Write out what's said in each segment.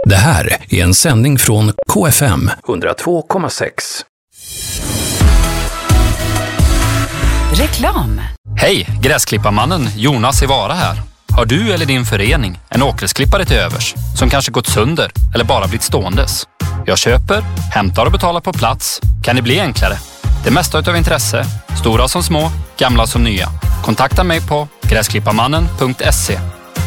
Det här är en sändning från KFM 102,6. Reklam. Hej, gräsklipparmannen Jonas i Vara här. Har du eller din förening en åkgräsklippare till övers som kanske gått sönder eller bara blivit ståendes? Jag köper, hämtar och betalar på plats. Kan det bli enklare? Det mesta utav intresse, stora som små, gamla som nya. Kontakta mig på gräsklipparmannen.se.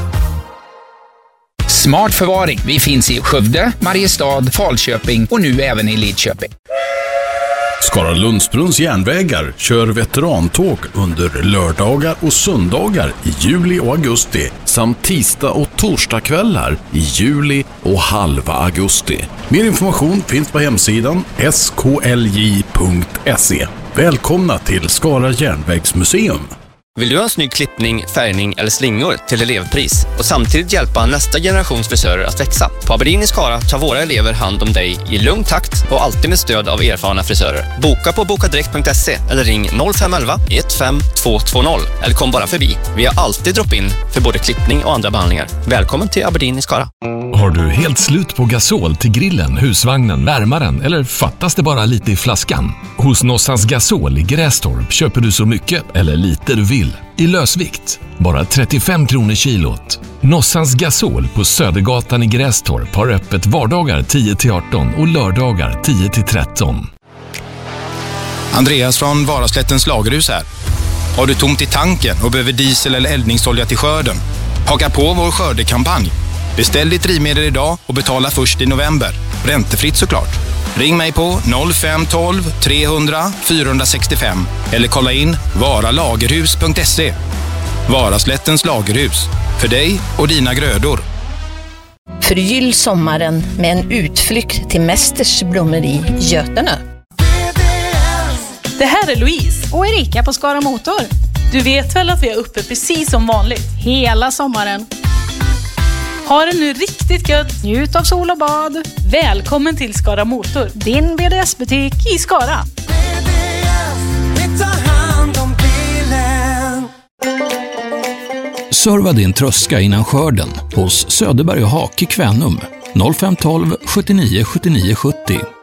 Smart förvaring. Vi finns i Skövde, Mariestad, Falköping och nu även i Lidköping. Skara Lundsbrunns järnvägar kör veterantåg under lördagar och söndagar i juli och augusti samt tisdag- och torsdagskvällar i juli och halva augusti. Mer information finns på hemsidan sklj.se. Välkomna till Skara järnvägsmuseum. Vill du ha en snygg klippning, färgning eller slingor till elevpris och samtidigt hjälpa nästa generations frisörer att växa? På Aberdeen i Skara tar våra elever hand om dig i lugn takt och alltid med stöd av erfarna frisörer. Boka på bokadirekt.se eller ring 0511 15220 eller kom bara förbi. Vi har alltid drop-in för både klippning och andra behandlingar. Välkommen till Aberdeen i Skara. Har du helt slut på gasol till grillen, husvagnen, värmaren eller fattas det bara lite i flaskan? Hos Nossans Gasol i Grästorp köper du så mycket eller lite du vill. I lösvikt, bara 35 kronor kilot. Nossans Gasol på Södergatan i Grästorp har öppet vardagar 10-18 och lördagar 10-13. Andreas från Varaslättens lagerhus här. Har du tomt i tanken och behöver diesel eller eldningsolja till skörden? Haka på vår skördekampanj. Beställ ditt drivmedel idag och betala först i november. Räntefritt såklart. Ring mig på 0512 300 465 eller kolla in varalagerhus.se. Varaslättens lagerhus. För dig och dina grödor. Förgyll sommaren med en utflykt till Mästers blommeri Götene. Det här är Louise och Erika på Skara Motor. Du vet väl att vi är uppe precis som vanligt hela sommaren. Ha det nu riktigt gött. Njut av sol och bad. Välkommen till Skara Motor, din BDS-butik i Skara. Serva din tröska innan skörden hos Söderberg och Hak i Kvänum 0512 79 79 70.